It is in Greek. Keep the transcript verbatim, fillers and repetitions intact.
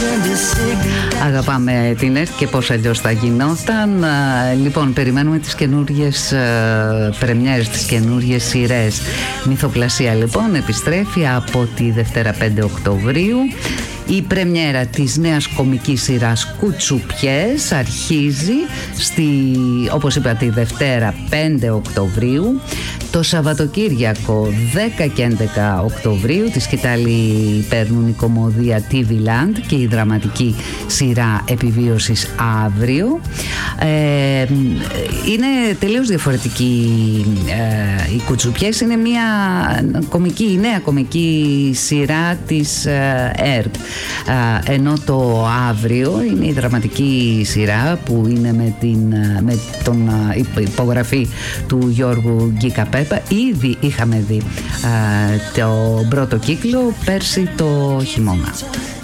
Αγαπάμε την ΕΡΤ και πώς αλλιώς θα γινόταν. Λοιπόν, περιμένουμε τις καινούριες πρεμιέρες, τις καινούριες σειρές. Μυθοπλασία λοιπόν επιστρέφει από τη Δευτέρα πέντε Οκτωβρίου. Η πρεμιέρα της νέας κομικής σειράς Κουτσουπιές αρχίζει στη, όπως είπα, τη Δευτέρα πέντε Οκτωβρίου. Το Σαββατοκύριακο δέκα και έντεκα Οκτωβρίου τη σκητάλη παίρνουν η κομμωδία τι βι Land και η δραματική σειρά Επιβίωσης αύριο. Ε, είναι τελείως διαφορετική. Ε, οι Κουτσουπιές είναι μια κομική, η νέα κομική σειρά της ε, ΕΡΤ. Ε, ενώ το αύριο είναι η δραματική σειρά που είναι με, την, με τον υπογραφή του Γιώργου Γκίκαπέ. Ήδη είχαμε δει α, το πρώτο κύκλο πέρσι το χειμώνα.